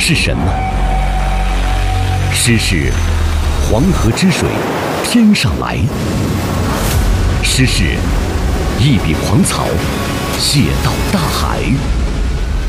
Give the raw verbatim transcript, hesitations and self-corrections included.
是什么？诗是黄河之水天上来，诗是一笔狂草写到大海。